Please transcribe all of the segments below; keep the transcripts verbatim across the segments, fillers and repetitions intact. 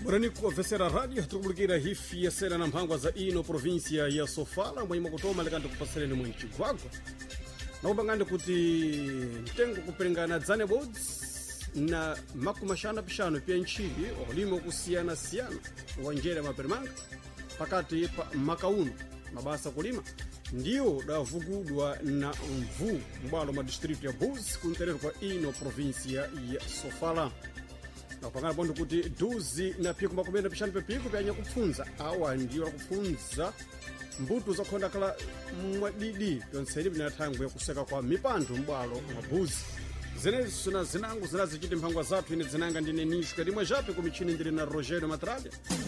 Murani kuwavesera radio tukubulikira hifi ya sera na mpangwa za ino provinsia ya Sofala mwenye makutoma lekanda kupasareni mwenye Chigwagwa na kubangande kuti mtengo kupelengana dzane boards na makumashana pishano pia nchini walimo kusiana siana wanjere maperimanga pakati pa makauno mabasa kulima ndiyo davugudwa na mvu mbalo madistritu ya Buzi kunterero kwa ino provinsia ya Sofala na kupangana bondo kuti duzi na piku makumena pishano pepiku pia kupfunza awa ndiyo kupfunza mbuto za konda kala mwadidi yonseri binatangwe kuseka kwa mipandu mbalo mabuzi zenezi suna zinangu zinazi chiti mpangwa zatu ine zinanga ndine nishka limwe jape kumichini ndiri na Rogério Matralha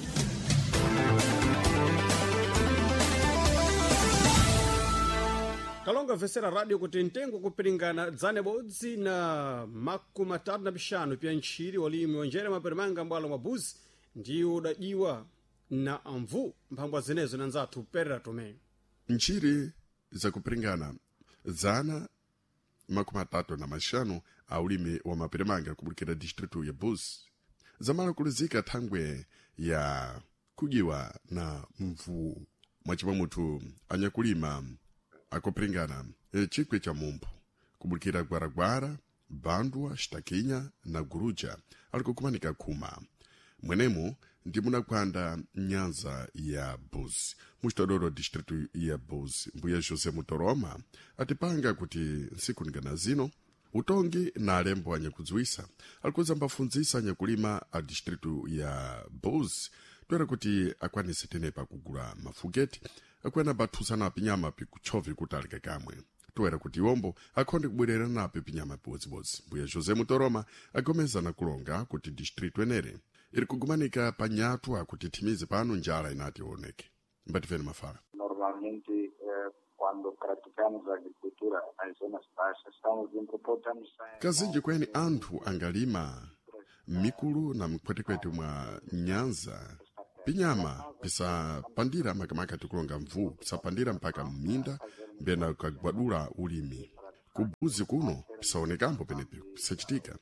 kalonga vesera radio kuti ntengo kupilingana dzane bodzi na maku matatu na pishano pia nchiri walimi wanjere maperimanga mbalo mabuzi ndiyo dajiwa na amvu mpangwa zenezo na nzatu perera tome nchiri za kupilingana zana makumi atatu na mashanu aulimi wa maperimanga kubulikira distritu ya Buzi zamala kulizika thangwe ya kujiwa na mvu mwachipa mutu anyakulima akupilingana e chikwe cha mumbu kubulikira Gwaragwara, Bandwa, Shtakinya na Guruja alikukumanika kuma mwenemu ndi munakwanda nyanza ya Buzi muchitodoro distritu ya Buzi mbuya Jose Mutoroma atipanga kuti nsiku ngana zino utongi na alembo anyakudziwisa alikuza mbafunzisa anyakulima a distritu ya Buzi twera kuti akwanise tenepa kugula mafugeti akwena bathusana pinyama pikuchovi kutalika kamwe twera kuti iwombo akhonde kubwerera nape pinyama piwodziwodzi mbuya Jose Mutoroma agomeza na kulonga kuti distritu enere iri kugumanika panyatu akuti timizi pano njala inati oneke mbatifeni mafala. Normalmente eh, quando praticamos agricultura nas zonas baixas estamos importando kazinji kweni anthu angalima mikulu na mkwetekwete mwa nyanza pinyama pisa pandira makamaka tikulonga mvu pisa pandira mpaka mminda mbena kagwadula ulimi kubuzi kuno pisaonekambo penepi pisachitika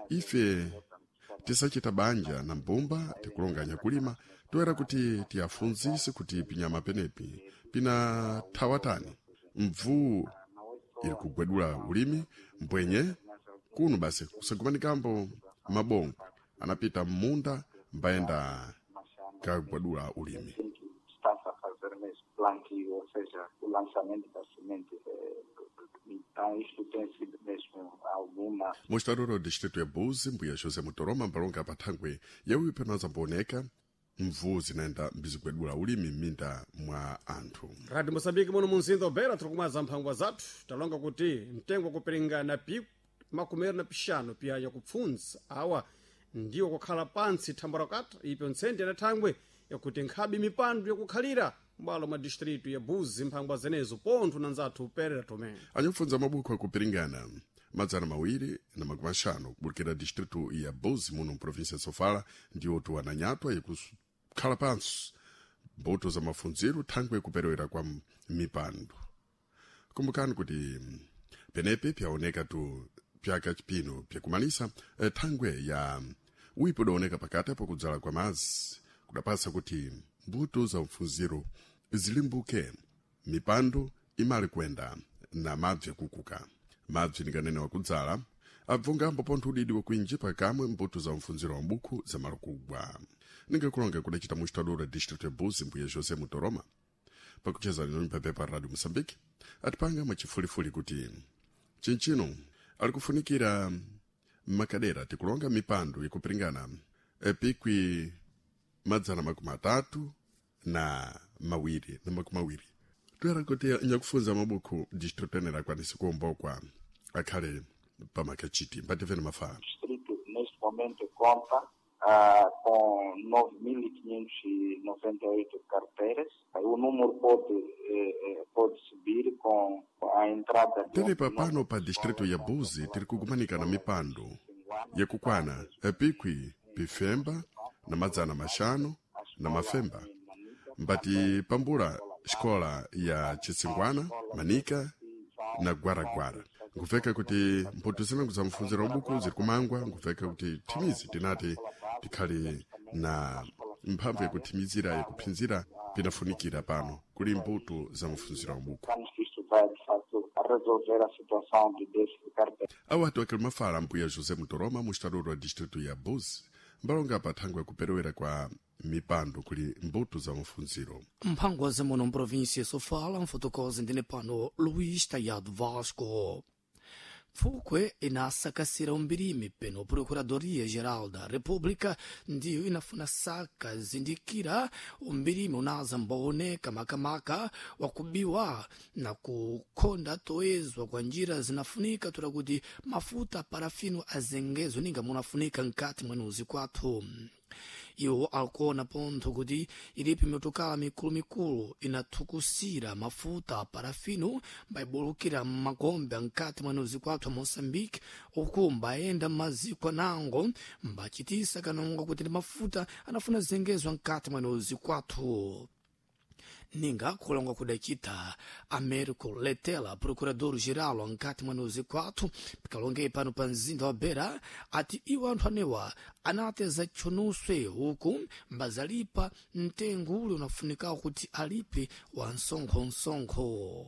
ife tisachita banja na mbomba tikulonga nyakulima toera kuti tiafunzise kuti pinyama penepi pina thawatani mvu iri kugwadula ulimi mbwenye kuno basi kusagumanikambo mabongo anapita munda mbaenda kagwadula ulimi Mostadoro distritu ya Buzi mbuya Jose Mutoroma mbalonga pathangwe yawi penoza mboneka mvu zinaenda mbizigwedula ulimi minda mwa anthu. Radio Mosambiki mono munzinda obera tukumaza mpangwa zatu talonga kuti mtengo kupilingana pi makumeri na pishano pia ya kupfunza awa ndiyo kukhala pansi tambarakata ipo nsende na thangwe yakuti nkhabi mipandu yakukhalira mbalo ma distritu ya Buzi mpangwa zenezo pontho na nzathu perera tome anyapfunza mabuku akupilingana madzana mawiri na makumi ashanu kubulikira distritu ya Buzi muno provinsia ya Sofala ndiyo tuwana nyatwa yakukhala pansi mboto za mafunziro thangwe kuperewera kwa mipandu kumbukani kuti penepe pyaoneka tu pyaka chipino pyakumalisa eh, thangwe ya uipo daoneka pakati apo kudzala kwa mazi kudapasa kuti mbuto za mfunziro zilimbuke mipando imali kwenda na madzi kukuka madzi nikanene wakudzala abvungambo pontho udidi wakuinjipa kamwe mbuto za mfunziro wa mbuku za malukugwa ningakulonga kudachita muchitadura district ya Buzi mbuya Jose Mutoroma pakucheza lino mpepepa Radio Mosambiki atipanga mwachifulifuli kuti chinchino alikufunikira makadera tikulonga mipando ikupilingana epikwi madzana makumi atatu na mawiri na makumi mawiri twera kuti nyakufunza mabuku district enera kwanisi kuombokwa akhale pamakachiti mbatifeni mafala distrito neste momento conta uh, com nove mil quinhentos e noventa e oito carteiras. O número pode eh, pode subir com a entrada de Tele papano pa distrito ya Buzi tiri kugumanika na mipando yakukwana epikwi pifemba na madzana mashano na mafemba mbati pambula escola ya Chitsingwana, Manika na Gwaragwara. Ngufeka kuti mputu zinangu za mfunzira ubuku ziri kumangwa, ngufeka kuti timizi tinati tikhali na mphamvu yakuthimizira yakuphinzira pinafunikira pano kuli mbuto za mafunziro amuko awatu akili mafala mpuya José Mutoroma mustadoro wa distrito ya Bozi mbalonga pa thangwe yakuperewera kwa mipando kuli mbuto za mafunziro mphangwa za muno mprovinsia Sofala mfotokozi ndine pano Luís Tayado Vasco. Fukwe inasakasira umbirimi peno Procuradoria Geral da República ndiyo inafuna saka zindikira umbirimi unaza mbaoneka makamaka wakubiwa na kukonda toezwa kwa njira zinafunika tura kuti mafuta parafino azengezo ninga munafunika nkati mwenuzi kwathu. Iwo alkuona pontho kuti ilipi mitokala mikulu mikulu inathukusira mafuta parafino mbaibulukira mmagombe ankati mwenuzi kwathu a Moçambique uku mbayenda maziko anango mbachitisa kanonga kuti mafuta anafuna zengezwa nkati mwenuzi kwathu. Ninga kulonga kudachita Américo Letela Procurador Geral ankati mwenuzi kwathu pikalongei pano pa mzinda wa Beira ati iwo anthu anewa anateza chonuswe huku mbazalipa mtengo ule unafunika kuti alipe wa nsonkho nsonkho.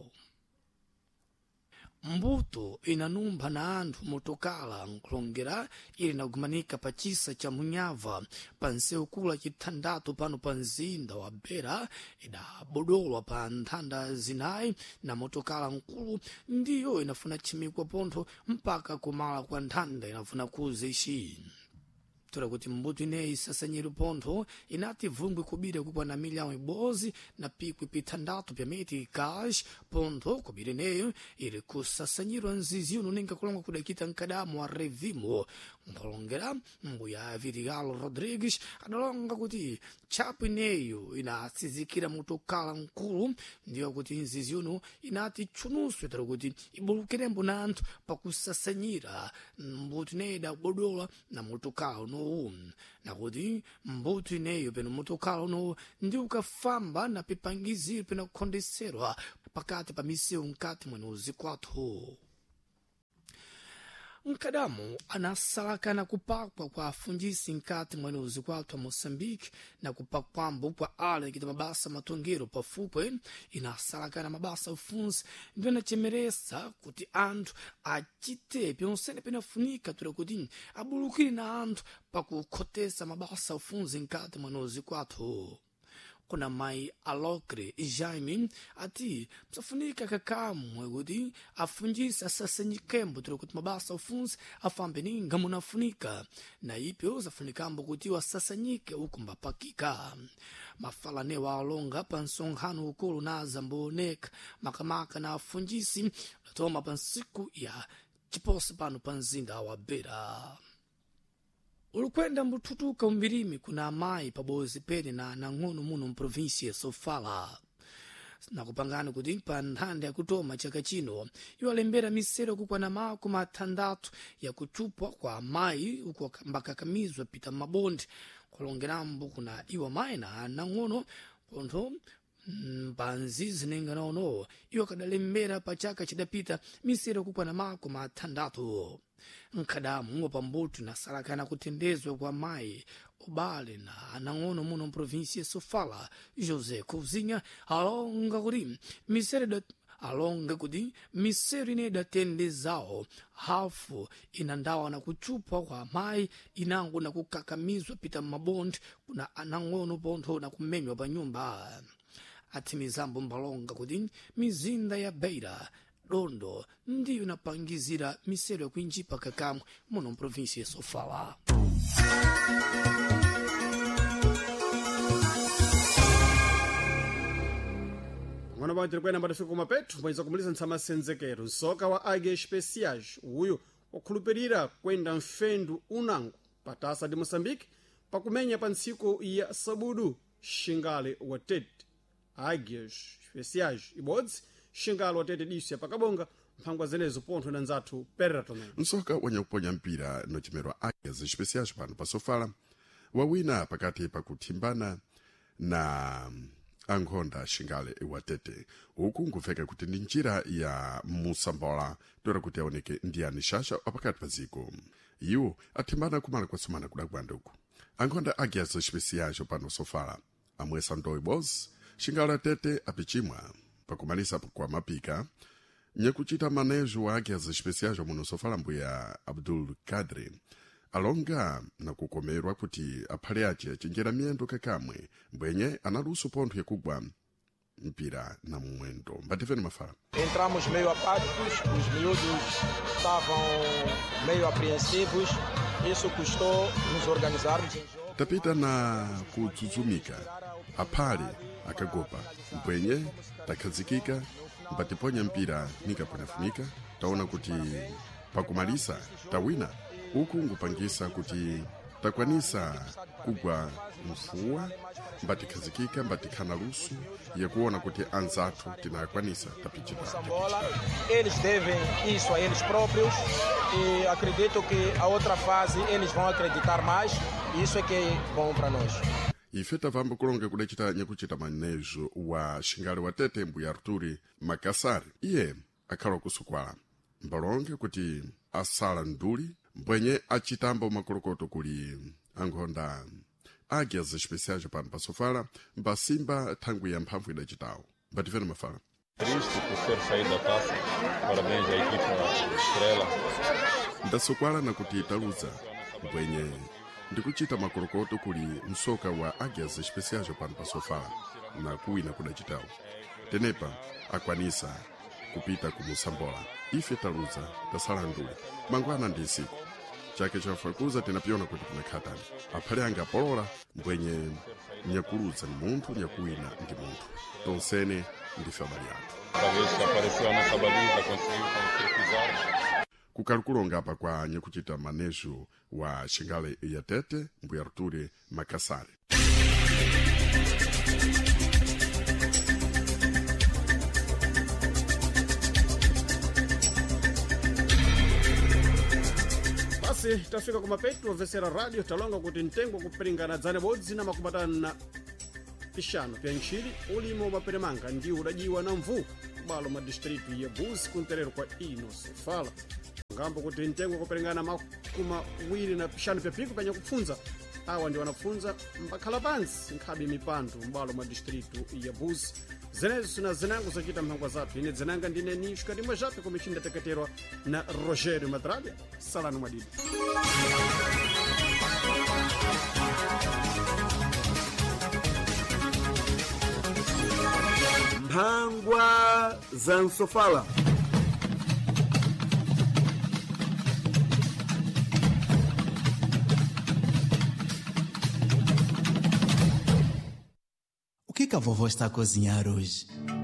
Mbuto inanumba na anthu motokala nkulongera ili nagumanika pa chisa cha Munyava pa nseu kula chithandatu pano pa mzinda wa Beira idabodolwa pa nthanda zinayi na motokala nkulu ndiyo inafuna chimikwa pontho mpaka kumala kwa nthanda inafuna kuze ishi. Tura kuti mbuto ineyi sasanyiro pontho inati vungwe kubira kukwa na milhão ibozi na pikwi pithandatu pya meti cash pontho kubira ineyo ili kusasanyiro nziziyo nuninga kulonga kudakita nkadamu wa revimo nkulongera mbuya Vidigal Rodrigues adalonga kuti chapu ineyo inatsizikira motokala nkulu ndiyo kuti nziziyo inati chunuswe tura kuti ibulukirembo na anthu pakusasanyira mbuto ineyi idabodola na motokala uno na kuti mbuto ineyo peno motokala uno ndi ukafamba na pipangiziro pena kukhondeserwa pakati pa misewu nkati mwenuzi kwathu. Nkadamu anasalaka na kupakwa kwa afundisi nkati mwenuzi kwathu a Moçambique na kupakwambo kwa ale kita mabasa matongero pa Fukwe inasalaka na mabasa ufunzi ndiyo nachemeresa kuti anthu achite pyonsene penafunika tura kuti abulukiri na anthu pakukhotesa mabasa ufunzi nkati mwenuzi kwathu. Kuna mai Alocre Jaime ati psafunika kakamwe kuti afunjisa sasanyikembo tura kuti mabasa ufunzi afambe ninga munafunika na ipyo zafunikambo kuti wasasanyike uku mbapakika. Mafalane wa alonga pa nsonkhano ukulu na zambooneka makamaka na afunjisi natoma pa nsiku ya chiposi pano pa mzinda wa Beira. Ulukwenda mbututuka umbirimi kuna amayi pabozi pene na nang'ono muno mprovinsia ya Sofala. Na kupangana kuti pa nthanda ya kutoma chaka chino iwo alembera misero kukwa na mako mathandatu ya kuchupwa kwa amayi uko mbakakamizwa pita mabondi kulongerambo kuna iwo amayi na nang'ono pontho mpanzi zinenga naono iwo kadalembera pa chaka chidapita misero kukwa na mako mathandatu. Nkadamu pa mbuto na salakana kutendezwa kwa mai ubale na anang'ono muno mprovinsia ya Sofala José Cozinha alonga kuti misero da alonga kuti misero ine datendezao hafu inandawa na kuchupwa kwa mai inango na kukakamizwa pita mabondi kuna anang'ono pontho na kumenywa pa nyumba. Atimizambo mbalonga kuti mizinda ya Beira Dondo ndiyo inapangizira misero ya kuinjipa kakamwe muno mprovinsia ya Sofala. Mwana banje kwena mbadafika kumapetu mweza kumulisa nsama senzekero nsoka wa Águia Especiais uyo wakhulupirira kwenda mfendu unango patasa de Moçambique pakumenya pa ntsiku ya sabudu xingale wa tete. Águias Especiais ibodzi xingale wa tete diso ya pakabonga mphangwa zenezo pontho na nzathu perera tomene. nsoka wanyakuponya mpira nochimerwa Águias Especiais pano pa Sofala wawina pakati pakuthimbana na ankhonda xingale wa tete uku nkufeka kuti ndi njira ya musambola tora kuti aoneke ndiyani xaxa apakati pa ziko. Iwo athimbana kumala kwasumana kudagwanda uku ankhonda agyeza especiais pano Sofala amwesa ndoi boss xingala tete apichimwa pakumanisa kwa mapika nyakuchita manejo wa agyeza especiais muno Sofala mbuya Abdul Kadri alonga na kukomerwa kuti aphale ace chenjera miyendo kakamwe mbwenye analuso pontho yakugwa mpira na mwendo mbativeni mafala. Entramos meio apáticos, os miúdos estavam meio apreensivos, isso custou nos organizarmos em jogo. Tapita na kutsuzumika aphale akagopa mbwenye takhazikika mbatiponya mpira nikaponafunika taona kuti pakumalisa tawina uku ngupangisa kuti takwanisa kugwa mfuwa mbatikhazikika mbatikhana luso yakuona kuti anzathu tinakwanisa tapichika. Eles devem isso a eles próprios e acredito que a outra fase eles vão acreditar mais e isso é que é bom para nós. Ife tavamba kulonga kudachita nyakuchita manejo wa xingale wa tete mbuya Arturi Makasari iye akhala kusukwala mbalonge kuti asala nduli mbwenye achitambo makolokoto kuli ankhonda agyeza especiais pano pa Sofala mbasimba thangwi ya mphamvu idachitawo mbativeni mafala. Triste por ter saído da taça. Parabéns à equipa Estrela. Ndasukwala na kuti taluza mbwenye ndikuchita makolokoto kuli msoka wa agyeza especiais pano pa Sofala na kuwina kudachitawo tenepa akwanisa kupita kumusambola ife taluza tasala nduli mangwana ndi siku chake chafakuza tinapiona kuti tinakhatani aphale anga polola mbwenye nyakuluza ni munthu nyakuwina ndi munthu tonsene ndife abali athu. Talvez que apareceu a nossa baliza conseguiu concretizar. Kukalkulonga apa kwa nyakuchita manejo wa xingale ya tete mbuya Arturi Makasari. Basi tafika kumapetu wavesera radio talonga kuti ntengo kupiringana dzane bodzi na makumatana na pishano pya nchili ulimo maperemanga ndi udajiwa na mvu balo madistritu ya Buzi kunterero kwa ino Sofala ngambo kuti ntengo kupiringana makuma wili na pishano pya piku panya kupfunza awa ndi wanafunza mbakhala pansi nkhabi mipandu mbalo madistritu ya Buzi zenezo sina zinango zachita mphangwa zathu ine zinanga ndine nishka ndimwe zhape kumichinda teketerwa na Rogerio Madralia salano mwadidi. Mphangwa za Nsofala. O que que a vovó está a cozinhar hoje?